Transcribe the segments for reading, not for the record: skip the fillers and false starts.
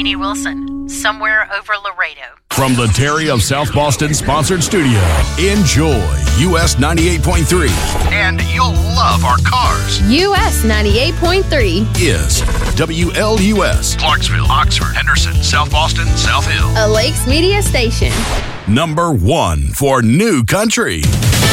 Lainey Wilson, somewhere over Laredo. From the Terry of South Boston sponsored studio, enjoy US 98.3. And you'll love our cars. US 98.3 is WLUS. Clarksville, Oxford, Henderson, South Boston, South Hill. A Lakes Media station. Number 1 for New Country.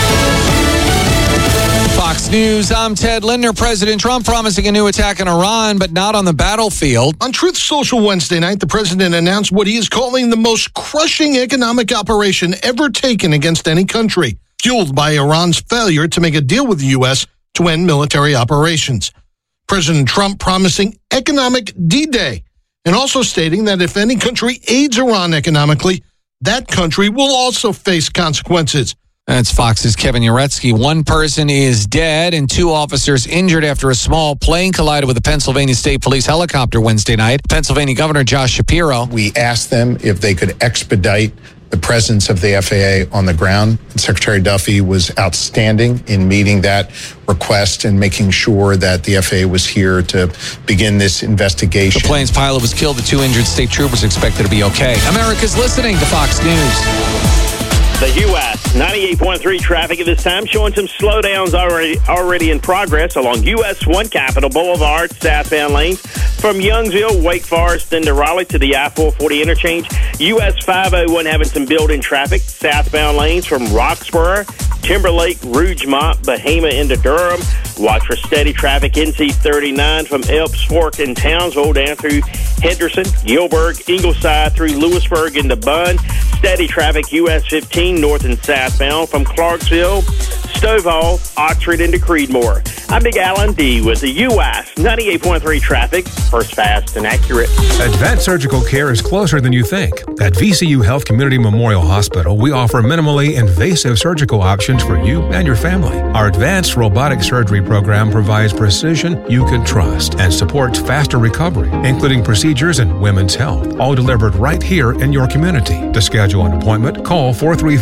Fox News, I'm Ted Linder. President Trump promising a new attack on Iran, but not on the battlefield. On Truth Social Wednesday night, the president announced what he is calling the most crushing economic operation ever taken against any country, fueled by Iran's failure to make a deal with the U.S. to end military operations. President Trump promising economic D-Day, and also stating that if any country aids Iran economically, that country will also face consequences. That's Fox's Kevin Uretsky. One person is dead and 2 officers injured after a small plane collided with a Pennsylvania State Police helicopter Wednesday night. Pennsylvania Governor Josh Shapiro. We asked them if they could expedite the presence of the FAA on the ground. Secretary Duffy was outstanding in meeting that request and making sure that the FAA was here to begin this investigation. The plane's pilot was killed. The 2 injured state troopers expected to be okay. America's listening to Fox News. The U.S. 98.3 traffic at this time, showing some slowdowns already in progress along U.S. 1 Capitol Boulevard, southbound lanes from Youngsville, Wake Forest, into Raleigh to the I-440 interchange. U.S. 501 having some built-in traffic, southbound lanes from Roxborough, Timberlake, Rougemont, Bahama into Durham. Watch for steady traffic, NC 39 from Elks Fork and Townsville down through Henderson, Gilbert, Ingleside through Lewisburg into Bunn. Steady traffic, US 15 north and southbound from Clarksville, Stovall, Oxford into Creedmoor. I'm Big Alan D with the US 98.3 traffic. First, fast, and accurate. Advanced surgical care is closer than you think. At VCU Health Community Memorial Hospital, we offer minimally invasive surgical options for you and your family. Our advanced robotic surgery program provides precision you can trust and supports faster recovery, including procedures in women's health, all delivered right here in your community. To schedule an appointment, call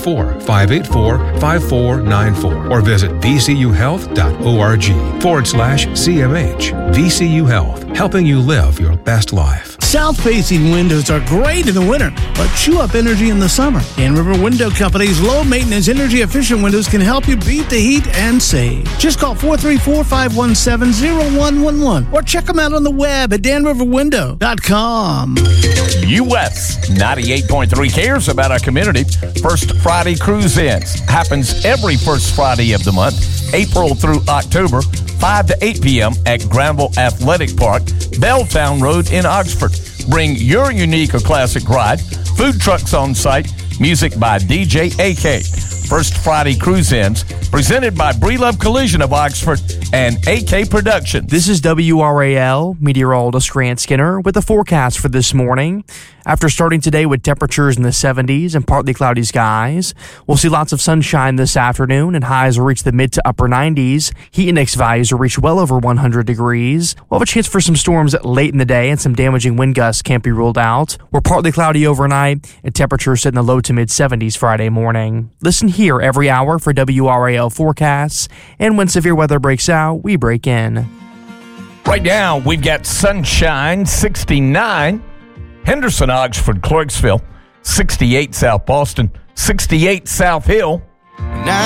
434-584-5494 or visit vcuhealth.org/CMH. VCU Health, helping you live your best life. South-facing windows are great in the winter, but chew up energy in the summer. Dan River Window Company's low-maintenance, energy-efficient windows can help you beat the heat and save. Just call 434-517-0111 or check them out on the web at danriverwindow.com. US 98.3 cares about our community. First Friday Cruise-Ins happens every first Friday of the month, April through October, 5 to 8 p.m. at Granville Athletic Park, Belltown Road in Oxford. Bring your unique or classic ride, food trucks on site, music by DJ AK. First Friday Cruise-Ins, presented by Breelove Collision of Oxford and AK Productions. This is WRAL meteorologist Grant Skinner with the forecast for this morning. After starting today with temperatures in the 70s and partly cloudy skies, we'll see lots of sunshine this afternoon and highs will reach the mid to upper 90s. Heat index values will reach well over 100 degrees. We'll have a chance for some storms late in the day and some damaging wind gusts can't be ruled out. We're partly cloudy overnight and temperatures sit in the low to mid 70s Friday morning. Listen here every hour for WRAL forecasts, and when severe weather breaks out, we break in. Right now, we've got sunshine, 69. Henderson, Oxford, Clarksville, 68 South Boston, 68 South Hill,